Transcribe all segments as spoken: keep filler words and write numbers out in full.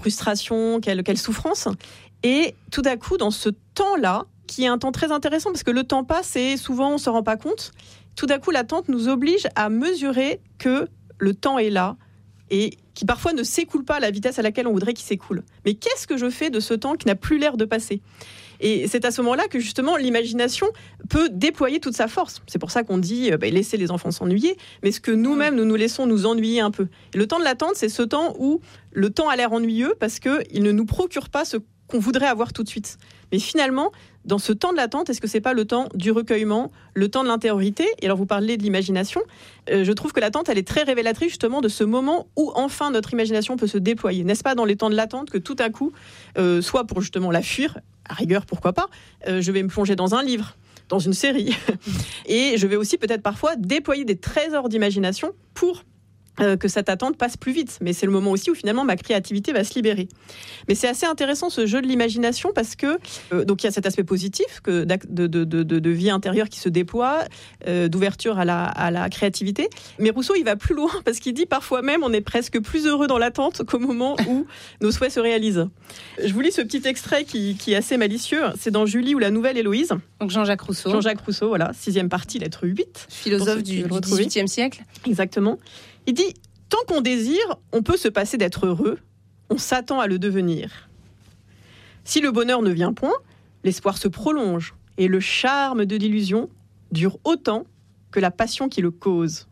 frustration, quelle, quelle souffrance. Et tout d'un coup, dans ce temps-là, qui est un temps très intéressant, parce que le temps passe et souvent on ne se rend pas compte, tout d'un coup, l'attente nous oblige à mesurer que le temps est là et qui parfois ne s'écoule pas à la vitesse à laquelle on voudrait qu'il s'écoule. Mais qu'est-ce que je fais de ce temps qui n'a plus l'air de passer ? Et c'est à ce moment-là que justement l'imagination peut déployer toute sa force. C'est pour ça qu'on dit euh, bah, laissez les enfants s'ennuyer, mais ce que nous-mêmes nous nous laissons nous ennuyer un peu. Et le temps de l'attente, c'est ce temps où le temps a l'air ennuyeux parce qu'il ne nous procure pas ce qu'on voudrait avoir tout de suite. Mais finalement, dans ce temps de l'attente, est-ce que c'est pas le temps du recueillement, le temps de l'intériorité ? Et alors vous parlez de l'imagination, euh, je trouve que l'attente, elle est très révélatrice justement de ce moment où enfin notre imagination peut se déployer. N'est-ce pas dans les temps de l'attente que tout à coup, euh, soit pour justement la fuir, à rigueur pourquoi pas, euh, je vais me plonger dans un livre, dans une série, et je vais aussi peut-être parfois déployer des trésors d'imagination pour Euh, que cette attente passe plus vite. Mais c'est le moment aussi où finalement ma créativité va se libérer. Mais c'est assez intéressant ce jeu de l'imagination parce que euh, donc il y a cet aspect positif que de, de, de, de, de vie intérieure qui se déploie, euh, d'ouverture à la, à la créativité. Mais Rousseau, il va plus loin parce qu'il dit parfois même on est presque plus heureux dans l'attente qu'au moment où nos souhaits se réalisent. Je vous lis ce petit extrait qui, qui est assez malicieux. C'est dans Julie ou la Nouvelle Héloïse. Donc Jean-Jacques Rousseau. Jean-Jacques Rousseau, voilà, sixième partie, lettre huit. Philosophe du dix-huitième siècle. Exactement. Il dit « Tant qu'on désire, on peut se passer d'être heureux, on s'attend à le devenir. Si le bonheur ne vient point, l'espoir se prolonge, et le charme de l'illusion dure autant que la passion qui le cause.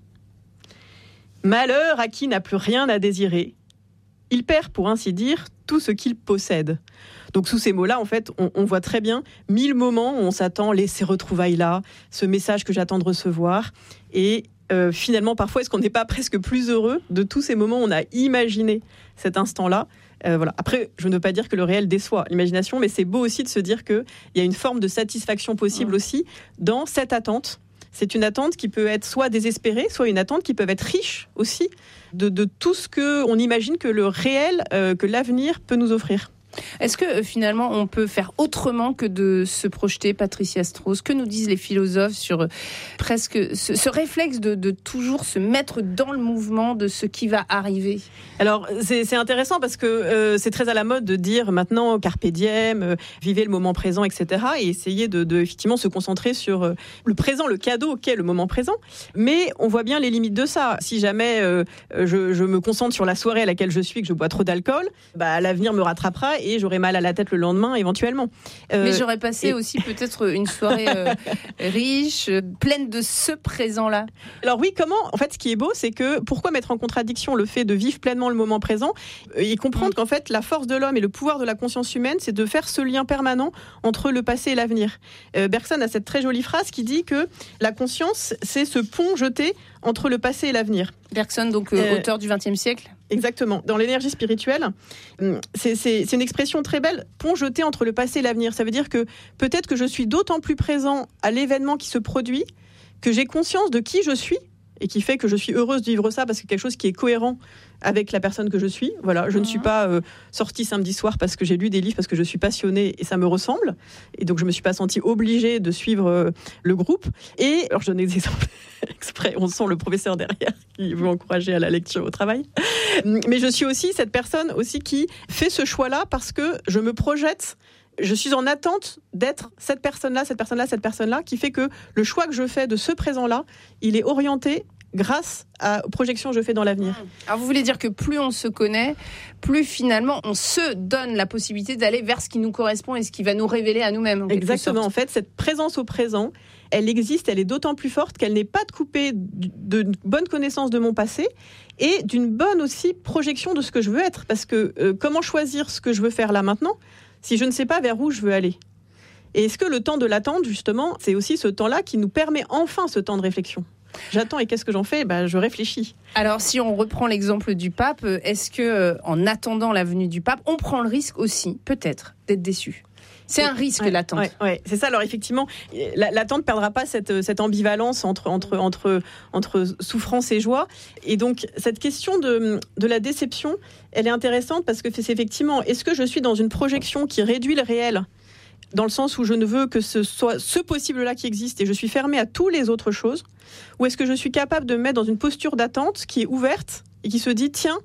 Malheur à qui n'a plus rien à désirer, il perd, pour ainsi dire, tout ce qu'il possède. » Donc sous ces mots-là, en fait, on, on voit très bien mille moments où on s'attend, les, ces retrouvailles-là, ce message que j'attends de recevoir, et Euh, finalement, parfois, est-ce qu'on n'est pas presque plus heureux de tous ces moments où on a imaginé cet instant-là ? euh, voilà. Après, je ne veux pas dire que le réel déçoit l'imagination, mais c'est beau aussi de se dire qu'il y a une forme de satisfaction possible mmh. aussi dans cette attente. C'est une attente qui peut être soit désespérée, soit une attente qui peut être riche aussi de, de tout ce qu'on imagine que le réel, euh, que l'avenir peut nous offrir. Est-ce que euh, finalement on peut faire autrement que de se projeter, Patricia Strauss ? Que nous disent les philosophes sur euh, presque ce, ce réflexe de, de toujours se mettre dans le mouvement de ce qui va arriver ? Alors c'est, c'est intéressant parce que euh, c'est très à la mode de dire maintenant carpe diem, euh, vivez le moment présent, et cetera. Et essayer de, de effectivement se concentrer sur euh, le présent, le cadeau qu'est le moment présent. Mais on voit bien les limites de ça. Si jamais euh, je, je me concentre sur la soirée à laquelle je suis, que je bois trop d'alcool, bah, l'avenir me rattrapera et j'aurai mal à la tête le lendemain éventuellement. Euh, Mais j'aurais passé et... aussi peut-être une soirée euh, riche, pleine de ce présent-là. Alors oui, comment ? En fait, ce qui est beau, c'est que pourquoi mettre en contradiction le fait de vivre pleinement le moment présent et comprendre mmh. qu'en fait, la force de l'homme et le pouvoir de la conscience humaine, c'est de faire ce lien permanent entre le passé et l'avenir. Euh, Bergson a cette très jolie phrase qui dit que la conscience, c'est ce pont jeté entre le passé et l'avenir. Bergson, donc euh, euh, auteur du vingtième siècle. Exactement. Dans l'énergie spirituelle, c'est, c'est, c'est une expression très belle, pont jeté entre le passé et l'avenir. Ça veut dire que peut-être que je suis d'autant plus présent à l'événement qui se produit, que j'ai conscience de qui je suis, et qui fait que je suis heureuse de vivre ça, parce que c'est quelque chose qui est cohérent avec la personne que je suis. Voilà, je mmh. ne suis pas euh, sortie samedi soir parce que j'ai lu des livres, parce que je suis passionnée et ça me ressemble. Et donc, je ne me suis pas sentie obligée de suivre euh, le groupe. Et, alors, je donne des exemples exprès, on sent le professeur derrière qui veut encourager à la lecture au travail. Mais je suis aussi cette personne aussi qui fait ce choix-là parce que je me projette. Je suis en attente d'être cette personne-là, cette personne-là, cette personne-là, qui fait que le choix que je fais de ce présent-là, il est orienté grâce aux projections que je fais dans l'avenir. Alors vous voulez dire que plus on se connaît, plus finalement on se donne la possibilité d'aller vers ce qui nous correspond et ce qui va nous révéler à nous-mêmes. En Exactement, en fait, cette présence au présent, elle existe, elle est d'autant plus forte qu'elle n'est pas coupée d'une bonne connaissance de mon passé et d'une bonne aussi projection de ce que je veux être. Parce que euh, comment choisir ce que je veux faire là maintenant si je ne sais pas vers où je veux aller ? Et est-ce que le temps de l'attente, justement, c'est aussi ce temps-là qui nous permet enfin ce temps de réflexion ? J'attends et qu'est-ce que j'en fais ? Ben, je réfléchis. Alors, si on reprend l'exemple du pape, est-ce que, euh, en attendant la venue du pape, on prend le risque aussi, peut-être, d'être déçu ? C'est un risque, ouais, l'attente. Ouais, ouais, c'est ça. Alors effectivement, l'attente ne perdra pas cette, cette ambivalence entre, entre, entre, entre souffrance et joie. Et donc, cette question de, de la déception, elle est intéressante parce que c'est effectivement, est-ce que je suis dans une projection qui réduit le réel ? Dans le sens où je ne veux que ce soit ce possible-là qui existe et je suis fermée à toutes les autres choses ? Ou est-ce que je suis capable de me mettre dans une posture d'attente qui est ouverte et qui se dit, tiens,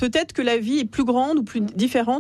peut-être que la vie est plus grande ou plus différente